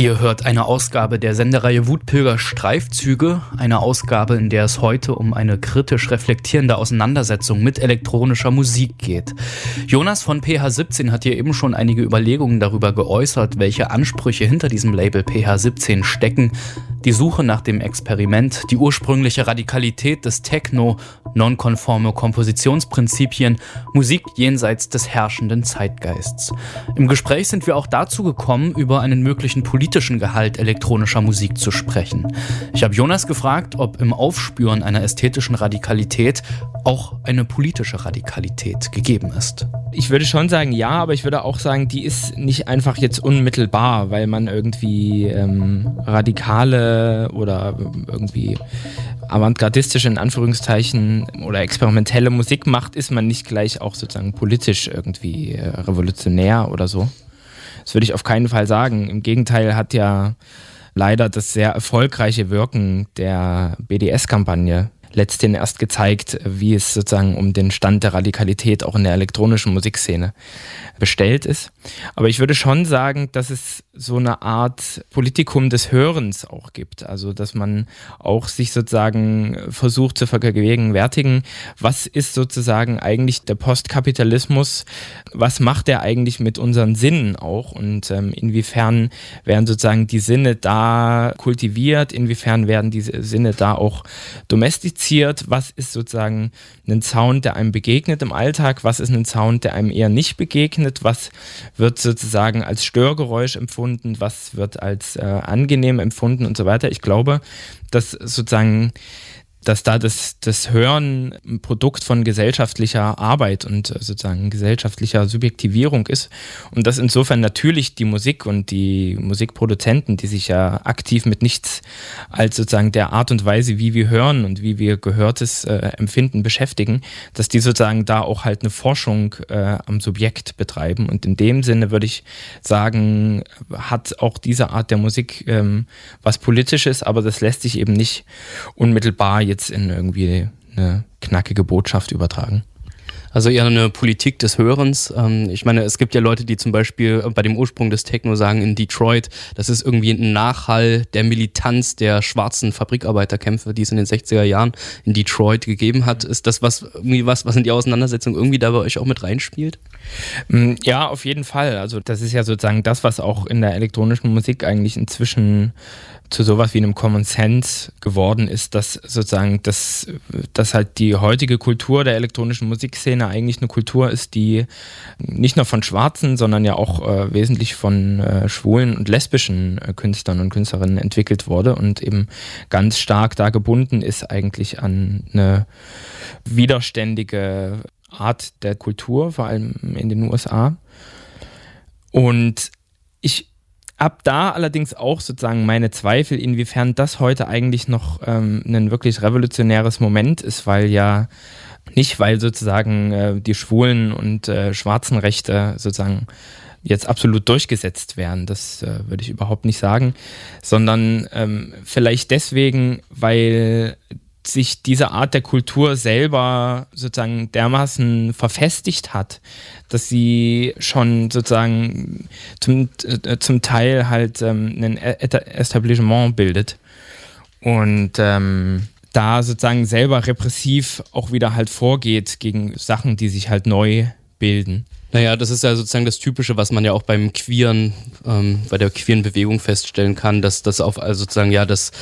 Ihr hört eine Ausgabe der Sendereihe Wutpilger Streifzüge, eine Ausgabe, in der es heute um eine kritisch reflektierende Auseinandersetzung mit elektronischer Musik geht. Jonas von PH17 hat hier eben schon einige Überlegungen darüber geäußert, welche Ansprüche hinter diesem Label PH17 stecken. Die Suche nach dem Experiment, die ursprüngliche Radikalität des Techno, nonkonforme Kompositionsprinzipien, Musik jenseits des herrschenden Zeitgeists. Im Gespräch sind wir auch dazu gekommen, über einen möglichen politischen Gehalt elektronischer Musik zu sprechen. Ich habe Jonas gefragt, ob im Aufspüren einer ästhetischen Radikalität auch eine politische Radikalität gegeben ist. Ich würde schon sagen, ja, aber ich würde auch sagen, die ist nicht einfach jetzt unmittelbar, weil man irgendwie radikale oder irgendwie avantgardistische in Anführungszeichen oder experimentelle Musik macht, ist man nicht gleich auch sozusagen politisch irgendwie revolutionär oder so. Das würde ich auf keinen Fall sagen. Im Gegenteil hat ja leider das sehr erfolgreiche Wirken der BDS-Kampagne letzthin erst gezeigt, wie es sozusagen um den Stand der Radikalität auch in der elektronischen Musikszene bestellt ist. Aber ich würde schon sagen, dass es so eine Art Politikum des Hörens auch gibt. Also, dass man auch sich sozusagen versucht zu vergegenwärtigen, was ist sozusagen eigentlich der Postkapitalismus, was macht er eigentlich mit unseren Sinnen auch und inwiefern werden sozusagen die Sinne da kultiviert, inwiefern werden diese Sinne da auch domestiziert, was ist sozusagen ein Sound, der einem begegnet im Alltag, was ist ein Sound, der einem eher nicht begegnet, was wird sozusagen als Störgeräusch empfunden, was wird als angenehm empfunden und so weiter. Ich glaube, dass sozusagen dass da das Hören ein Produkt von gesellschaftlicher Arbeit und sozusagen gesellschaftlicher Subjektivierung ist und dass insofern natürlich die Musik und die Musikproduzenten, die sich ja aktiv mit nichts als sozusagen der Art und Weise, wie wir hören und wie wir Gehörtes empfinden, beschäftigen, dass die sozusagen da auch halt eine Forschung am Subjekt betreiben und in dem Sinne würde ich sagen, hat auch diese Art der Musik was Politisches, aber das lässt sich eben nicht unmittelbar jetzt in irgendwie eine knackige Botschaft übertragen. Also eher eine Politik des Hörens. Ich meine, es gibt ja Leute, die zum Beispiel bei dem Ursprung des Techno sagen, in Detroit, das ist irgendwie ein Nachhall der Militanz der schwarzen Fabrikarbeiterkämpfe, die es in den 60er Jahren in Detroit gegeben hat. Ist das was in die Auseinandersetzung irgendwie da bei euch auch mit reinspielt? Ja, auf jeden Fall. Also das ist ja sozusagen das, was auch in der elektronischen Musik eigentlich inzwischen zu sowas wie einem Common Sense geworden ist, dass sozusagen dass halt die heutige Kultur der elektronischen Musikszene eigentlich eine Kultur ist, die nicht nur von schwarzen, sondern ja auch wesentlich von schwulen und lesbischen Künstlern und Künstlerinnen entwickelt wurde und eben ganz stark da gebunden ist eigentlich an eine widerständige Art der Kultur, vor allem in den USA. Und ich habe da allerdings auch sozusagen meine Zweifel, inwiefern das heute eigentlich noch ein wirklich revolutionäres Moment ist, weil sozusagen die schwulen und schwarzen Rechte sozusagen jetzt absolut durchgesetzt werden, das würde ich überhaupt nicht sagen, sondern vielleicht deswegen, weil sich diese Art der Kultur selber sozusagen dermaßen verfestigt hat, dass sie schon sozusagen zum Teil halt ein Etablissement bildet und da sozusagen selber repressiv auch wieder halt vorgeht gegen Sachen, die sich halt neu bilden. Naja, das ist ja sozusagen das Typische, was man ja auch beim Queeren, bei der queeren Bewegung feststellen kann, dass das auf sozusagen es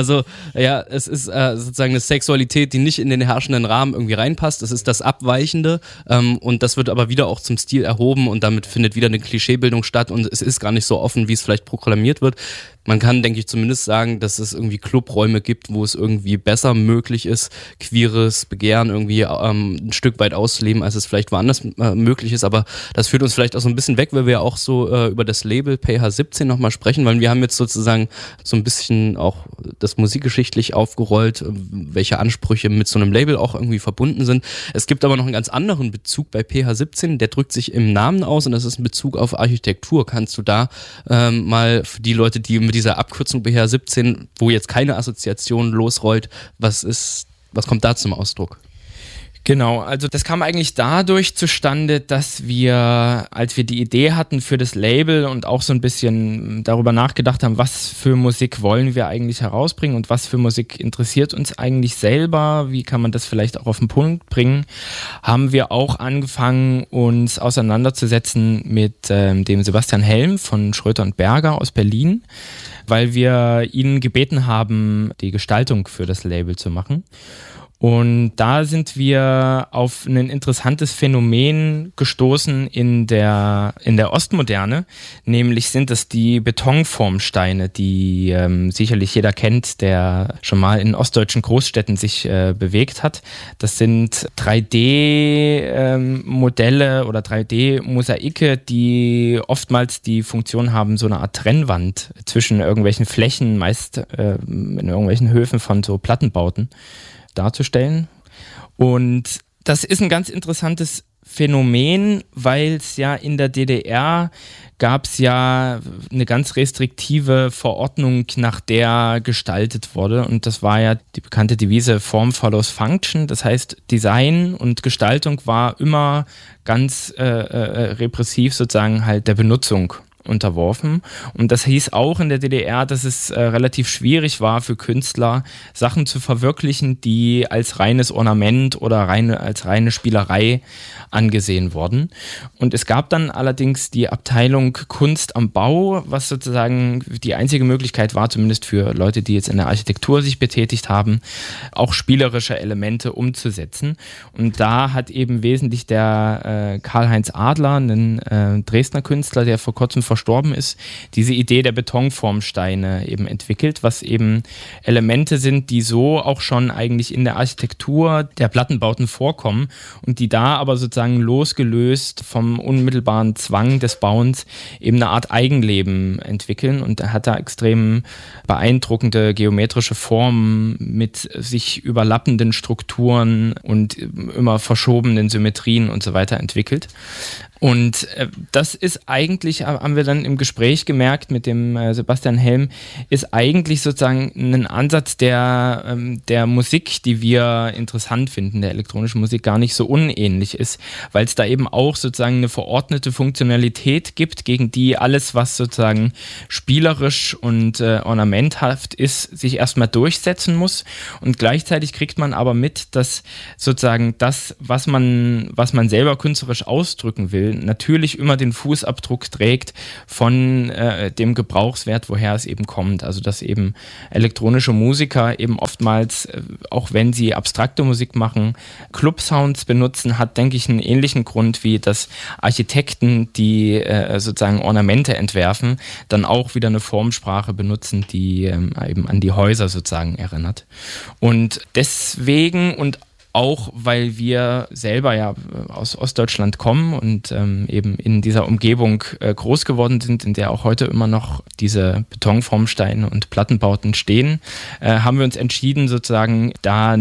ist sozusagen eine Sexualität, die nicht in den herrschenden Rahmen irgendwie reinpasst. Es ist das Abweichende und das wird aber wieder auch zum Stil erhoben und damit findet wieder eine Klischeebildung statt und es ist gar nicht so offen, wie es vielleicht proklamiert wird. Man kann, denke ich, zumindest sagen, dass es irgendwie Clubräume gibt, wo es irgendwie besser möglich ist, queeres Begehren irgendwie ein Stück weit auszuleben, als es vielleicht woanders möglich ist. Aber das führt uns vielleicht auch so ein bisschen weg, weil wir ja auch so über das Label PH17 nochmal sprechen, weil wir haben jetzt sozusagen so ein bisschen auch das musikgeschichtlich aufgerollt, welche Ansprüche mit so einem Label auch irgendwie verbunden sind. Es gibt aber noch einen ganz anderen Bezug bei PH17, der drückt sich im Namen aus und das ist ein Bezug auf Architektur. Kannst du da mal für die Leute, die mit dieser Abkürzung PH17, wo jetzt keine Assoziation losrollt, was kommt da zum Ausdruck? Genau, also das kam eigentlich dadurch zustande, dass wir, als wir die Idee hatten für das Label und auch so ein bisschen darüber nachgedacht haben, was für Musik wollen wir eigentlich herausbringen und was für Musik interessiert uns eigentlich selber, wie kann man das vielleicht auch auf den Punkt bringen, haben wir auch angefangen, uns auseinanderzusetzen mit dem Sebastian Helm von Schröter und Berger aus Berlin, weil wir ihn gebeten haben, die Gestaltung für das Label zu machen. Und da sind wir auf ein interessantes Phänomen gestoßen in der Ostmoderne, nämlich sind es die Betonformsteine, die sicherlich jeder kennt, der schon mal in ostdeutschen Großstädten sich bewegt hat. Das sind 3D-Modelle oder 3D-Mosaike, die oftmals die Funktion haben, so eine Art Trennwand zwischen irgendwelchen Flächen, meist in irgendwelchen Höfen von so Plattenbauten darzustellen. Und das ist ein ganz interessantes Phänomen, weil es ja in der DDR gab es ja eine ganz restriktive Verordnung, nach der gestaltet wurde. Und das war ja die bekannte Devise Form follows Function. Das heißt, Design und Gestaltung war immer ganz repressiv sozusagen halt der Benutzung unterworfen. Und das hieß auch in der DDR, dass es relativ schwierig war für Künstler, Sachen zu verwirklichen, die als reines Ornament oder als reine Spielerei angesehen wurden. Und es gab dann allerdings die Abteilung Kunst am Bau, was sozusagen die einzige Möglichkeit war, zumindest für Leute, die jetzt in der Architektur sich betätigt haben, auch spielerische Elemente umzusetzen. Und da hat eben wesentlich der Karl-Heinz Adler, ein Dresdner Künstler, der vor kurzem verstorben ist, diese Idee der Betonformsteine eben entwickelt, was eben Elemente sind, die so auch schon eigentlich in der Architektur der Plattenbauten vorkommen und die da aber sozusagen losgelöst vom unmittelbaren Zwang des Bauens eben eine Art Eigenleben entwickeln, und er hat da extrem beeindruckende geometrische Formen mit sich überlappenden Strukturen und immer verschobenen Symmetrien und so weiter entwickelt. Und das ist eigentlich, haben wir dann im Gespräch gemerkt mit dem Sebastian Helm, ist eigentlich sozusagen ein Ansatz der Musik, die wir interessant finden, der elektronischen Musik, gar nicht so unähnlich ist, weil es da eben auch sozusagen eine verordnete Funktionalität gibt, gegen die alles, was sozusagen spielerisch und ornamenthaft ist, sich erstmal durchsetzen muss. Und gleichzeitig kriegt man aber mit, dass sozusagen das, was man selber künstlerisch ausdrücken will, natürlich immer den Fußabdruck trägt von dem Gebrauchswert, woher es eben kommt. Also dass eben elektronische Musiker eben oftmals, auch wenn sie abstrakte Musik machen, Club-Sounds benutzen, hat, denke ich, einen ähnlichen Grund wie dass Architekten, die sozusagen Ornamente entwerfen, dann auch wieder eine Formsprache benutzen, die eben an die Häuser sozusagen erinnert. Und deswegen und auch weil wir selber ja aus Ostdeutschland kommen und eben in dieser Umgebung groß geworden sind, in der auch heute immer noch diese Betonformsteine und Plattenbauten stehen, haben wir uns entschieden, sozusagen da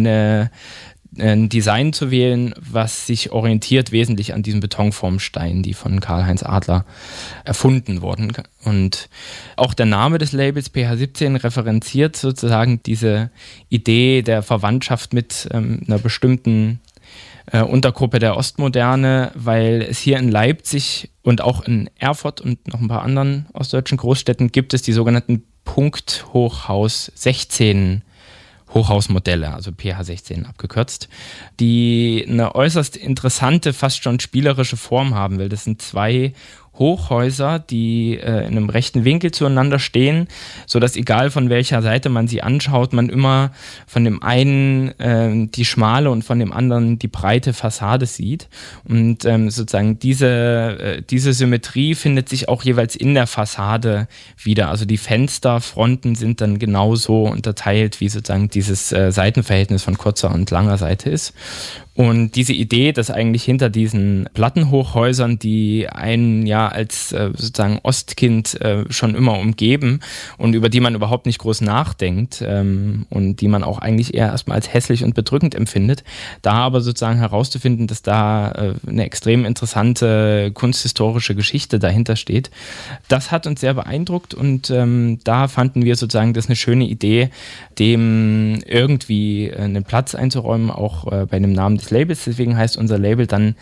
ein Design zu wählen, was sich orientiert wesentlich an diesen Betonformsteinen, die von Karl-Heinz Adler erfunden wurden. Und auch der Name des Labels PH17 referenziert sozusagen diese Idee der Verwandtschaft mit einer bestimmten Untergruppe der Ostmoderne, weil es hier in Leipzig und auch in Erfurt und noch ein paar anderen ostdeutschen Großstädten gibt es die sogenannten Punkthochhaus 16 Hochhausmodelle, also PH16 abgekürzt, die eine äußerst interessante, fast schon spielerische Form haben will. Das sind zwei Hochhäuser, die in einem rechten Winkel zueinander stehen, sodass egal von welcher Seite man sie anschaut, man immer von dem einen die schmale und von dem anderen die breite Fassade sieht. Und sozusagen diese Symmetrie findet sich auch jeweils in der Fassade wieder. Also die Fensterfronten sind dann genauso unterteilt, wie sozusagen dieses Seitenverhältnis von kurzer und langer Seite ist. Und diese Idee, dass eigentlich hinter diesen Plattenhochhäusern, die einen ja als sozusagen Ostkind schon immer umgeben und über die man überhaupt nicht groß nachdenkt und die man auch eigentlich eher erstmal als hässlich und bedrückend empfindet, da aber sozusagen herauszufinden, dass da eine extrem interessante kunsthistorische Geschichte dahinter steht, das hat uns sehr beeindruckt, und da fanden wir sozusagen das eine schöne Idee, dem irgendwie einen Platz einzuräumen, auch bei dem Namen des des Labels, deswegen heißt unser Label dann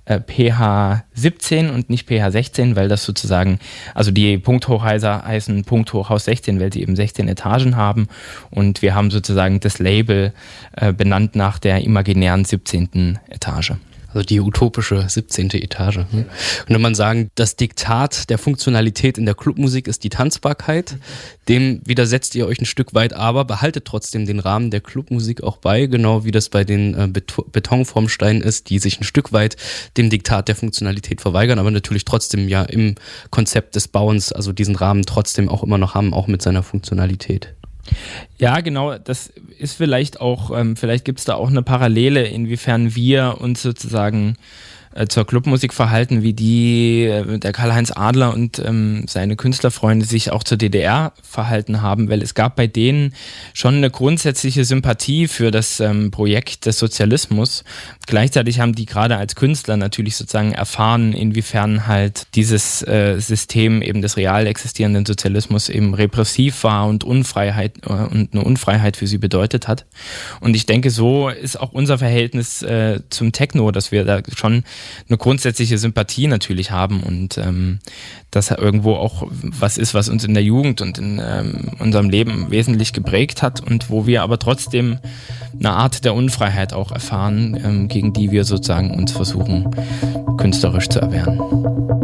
PH17 und nicht PH16, weil das sozusagen, also die Punkthochhäuser heißen Punkthochhaus 16, weil sie eben 16 Etagen haben und wir haben sozusagen das Label benannt nach der imaginären 17. Etage. Also die utopische 17. Etage. Und wenn man sagen, das Diktat der Funktionalität in der Clubmusik ist die Tanzbarkeit, dem widersetzt ihr euch ein Stück weit, aber behaltet trotzdem den Rahmen der Clubmusik auch bei, genau wie das bei den Betonformsteinen ist, die sich ein Stück weit dem Diktat der Funktionalität verweigern, aber natürlich trotzdem ja im Konzept des Bauens, also diesen Rahmen trotzdem auch immer noch haben, auch mit seiner Funktionalität. Ja, genau, das ist vielleicht auch, vielleicht gibt es da auch eine Parallele, inwiefern wir uns sozusagen zur Clubmusik verhalten, wie der Karl-Heinz Adler und seine Künstlerfreunde sich auch zur DDR verhalten haben, weil es gab bei denen schon eine grundsätzliche Sympathie für das Projekt des Sozialismus. Gleichzeitig haben die gerade als Künstler natürlich sozusagen erfahren, inwiefern halt dieses System eben des real existierenden Sozialismus eben repressiv war und Unfreiheit und eine Unfreiheit für sie bedeutet hat. Und ich denke, so ist auch unser Verhältnis zum Techno, dass wir da schon eine grundsätzliche Sympathie natürlich haben und das irgendwo auch was ist, was uns in der Jugend und in unserem Leben wesentlich geprägt hat und wo wir aber trotzdem eine Art der Unfreiheit auch erfahren, gegen die wir sozusagen uns versuchen, künstlerisch zu erwehren.